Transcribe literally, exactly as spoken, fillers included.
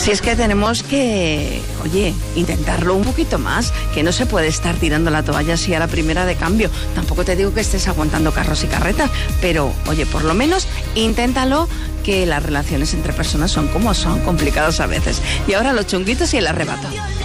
Si es que tenemos que, oye, intentarlo un poquito más, que no se puede estar tirando la toalla así a la primera de cambio. Tampoco te digo que estés aguantando carros y carretas, pero, oye, por lo menos inténtalo, que las relaciones entre personas son como son, complicadas a veces. Y ahora los chunguitos y el arrebato.